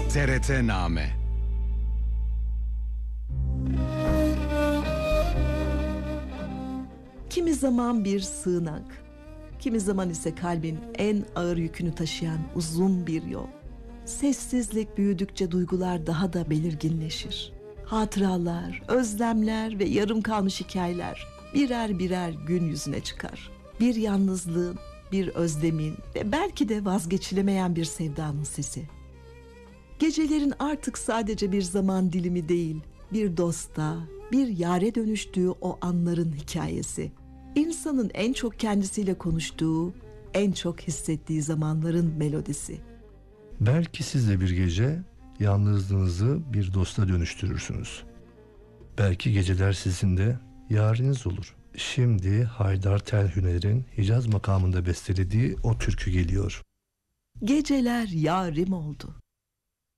TRT-Name. Kimi zaman bir sığınak, kimi zaman ise kalbin en ağır yükünü taşıyan uzun bir yol. Sessizlik büyüdükçe duygular daha da belirginleşir. Hatıralar, özlemler ve yarım kalmış hikayeler birer birer gün yüzüne çıkar. Bir yalnızlığın, bir özlemin ve belki de vazgeçilemeyen bir sevdanın sesi. Gecelerin artık sadece bir zaman dilimi değil, bir dosta, bir yâre dönüştüğü o anların hikayesi. İnsanın en çok kendisiyle konuştuğu, en çok hissettiği zamanların melodisi. Belki siz de bir gece yalnızlığınızı bir dosta dönüştürürsünüz. Belki geceler sizin de yariniz olur. Şimdi Haydar Telhüner'in Hicaz makamında bestelediği o türkü geliyor. Geceler yarim oldu.